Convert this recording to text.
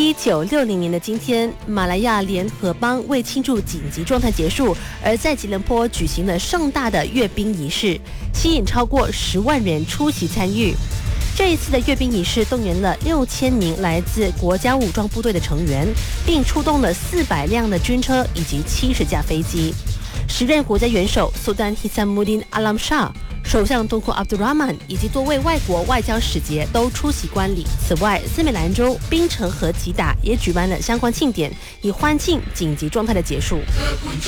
1960年的今天，马来亚联合邦为庆祝紧急状态结束，而在吉隆坡举行了盛大的阅兵仪式，吸引超过10万人出席参与。这一次的阅兵仪式动员了6000名来自国家武装部队的成员，并出动了400辆的军车以及70架飞机。时任国家元首苏丹Hisamuddin Alam Shah、首相东库阿卜杜拉曼以及多位外国外交使节都出席观礼。此外，斯美兰州、槟城和吉打也举办了相关庆典，以欢庆紧急状态的结束。